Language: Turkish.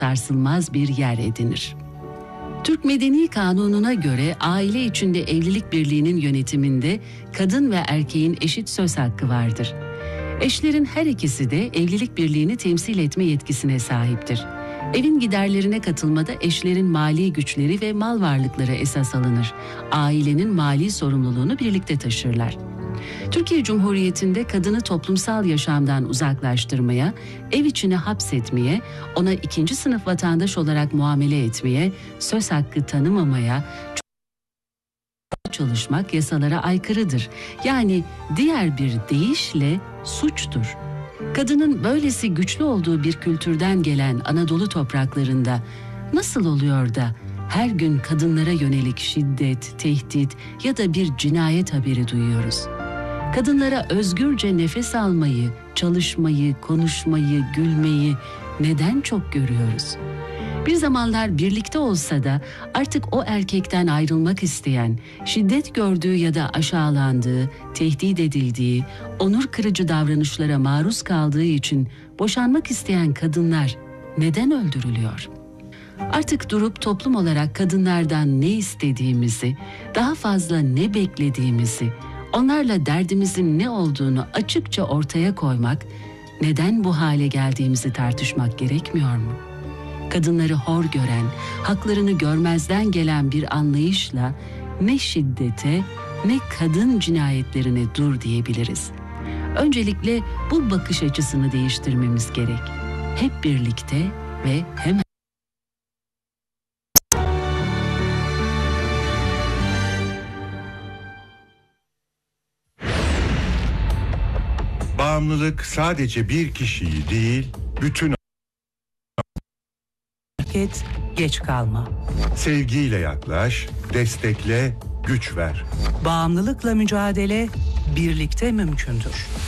sarsılmaz bir yer edinir. Türk Medeni Kanunu'na göre aile içinde evlilik birliğinin yönetiminde kadın ve erkeğin eşit söz hakkı vardır. Eşlerin her ikisi de evlilik birliğini temsil etme yetkisine sahiptir. Evin giderlerine katılmada eşlerin mali güçleri ve mal varlıkları esas alınır. Ailenin mali sorumluluğunu birlikte taşırlar. Türkiye Cumhuriyeti'nde kadını toplumsal yaşamdan uzaklaştırmaya, ev içine hapsetmeye, ona ikinci sınıf vatandaş olarak muamele etmeye, söz hakkı tanımamaya çalışmak yasalara aykırıdır. Yani diğer bir deyişle suçtur. Kadının böylesi güçlü olduğu bir kültürden gelen Anadolu topraklarında nasıl oluyor da her gün kadınlara yönelik şiddet, tehdit ya da bir cinayet haberi duyuyoruz? Kadınlara özgürce nefes almayı, çalışmayı, konuşmayı, gülmeyi neden çok görüyoruz? Bir zamanlar birlikte olsa da artık o erkekten ayrılmak isteyen, şiddet gördüğü ya da aşağılandığı, tehdit edildiği, onur kırıcı davranışlara maruz kaldığı için boşanmak isteyen kadınlar neden öldürülüyor? Artık durup toplum olarak kadınlardan ne istediğimizi, daha fazla ne beklediğimizi, onlarla derdimizin ne olduğunu açıkça ortaya koymak, neden bu hale geldiğimizi tartışmak gerekmiyor mu? Kadınları hor gören, haklarını görmezden gelen bir anlayışla ne şiddete ne kadın cinayetlerine dur diyebiliriz. Öncelikle bu bakış açısını değiştirmemiz gerek. Hep birlikte ve hemen. Bağımlılık sadece bir kişiyi değil, bütün geç kalma. Sevgiyle yaklaş, destekle, güç ver. Bağımlılıkla mücadele birlikte mümkündür.